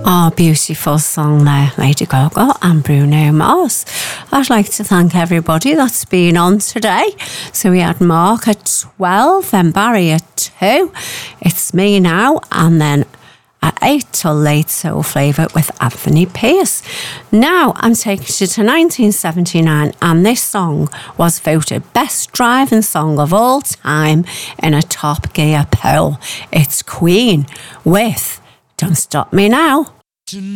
Oh, beautiful song there, Lady Gaga and Bruno Mars. I'd like to thank everybody that's been on today. So we had Mark at 12, then Barry at 2. It's me now, and then at 8 till Late Soul Flavour with Anthony Pierce. Now I'm taking you to 1979, and this song was voted best driving song of all time in a Top Gear poll. It's Queen with Don't Stop Me Now.